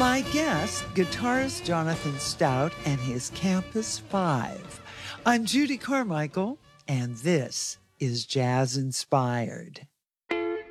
My guest, guitarist Jonathan Stout and his Campus 5. I'm Judy Carmichael, and this is Jazz Inspired.